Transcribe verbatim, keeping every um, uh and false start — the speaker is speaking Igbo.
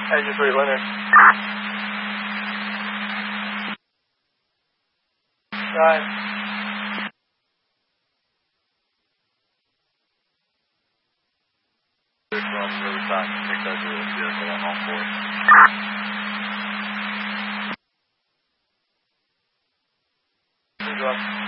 Engine three, Leonard. Right. From Riverside, six oh zero zero, so I'm on board. Good job.